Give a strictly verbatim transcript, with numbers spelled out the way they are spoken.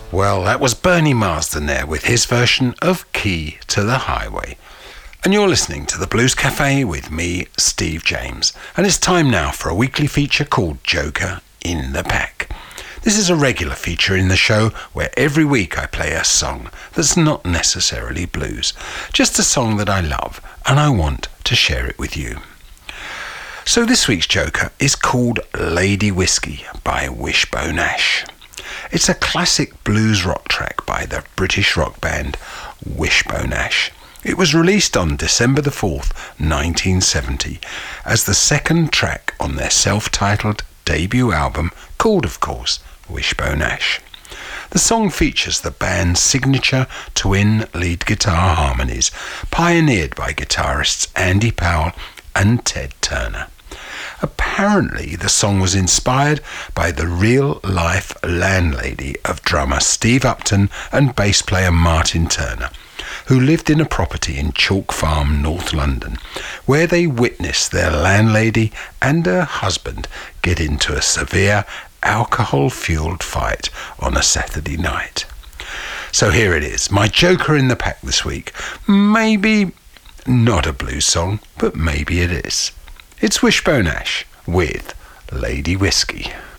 Well, that was Bernie Marsden there with his version of Key to the Highway. And you're listening to the Blues Cafe with me, Steve James. And it's time now for a weekly feature called Joker in the Pack. This is a regular feature in the show where every week I play a song that's not necessarily blues, just a song that I love and I want to share it with you. So this week's Joker is called Lady Whiskey by Wishbone Ash. It's a classic blues rock track by the British rock band Wishbone Ash. It was released on December the fourth, nineteen seventy, as the second track on their self-titled debut album, called, of course, Wishbone Ash. The song features the band's signature twin lead guitar harmonies, pioneered by guitarists Andy Powell and Ted Turner. Apparently, the song was inspired by the real-life landlady of drummer Steve Upton and bass player Martin Turner, who lived in a property in Chalk Farm, North London, where they witnessed their landlady and her husband get into a severe alcohol-fueled fight on a Saturday night. So here it is, my Joker in the Pack this week. Maybe not a blues song, but maybe it is. It's Wishbone Ash with Lady Whiskey.